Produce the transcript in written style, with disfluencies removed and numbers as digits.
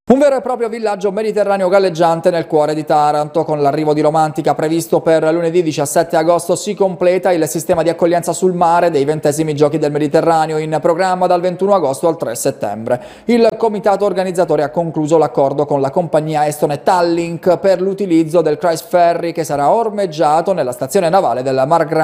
Un vero e proprio villaggio mediterraneo galleggiante nel cuore di Taranto. Con l'arrivo di Romantica previsto per lunedì 17 agosto si completa il sistema di accoglienza sul mare dei 20esimi Giochi del Mediterraneo, in programma dal 21 agosto al 3 settembre. Il comitato organizzatore ha concluso l'accordo con la compagnia estone Tallink per l'utilizzo del Cruise Ferry, che sarà ormeggiato nella stazione navale del Mar Grande